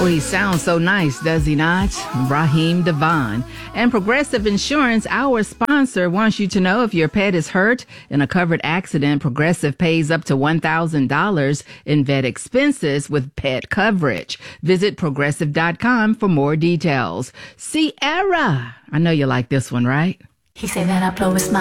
Oh, he sounds so nice, does he not? Raheem Devon. And Progressive Insurance, our sponsor, wants you to know if your pet is hurt in a covered accident, Progressive pays up to $1,000 in vet expenses with pet coverage. Visit Progressive.com for more details. Sierra, I know you like this one, right? He said that I blow his mind.